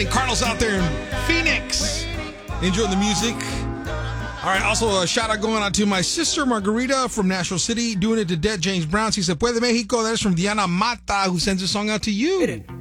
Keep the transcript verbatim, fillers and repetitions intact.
Carlos out there in Phoenix. Enjoy the music. All right, also a shout out going out to my sister Margarita from Nashville City, doing it to Dead James Brown. She said, Puede Mexico. That is from Diana Mata, who sends a song out to you. Hit it.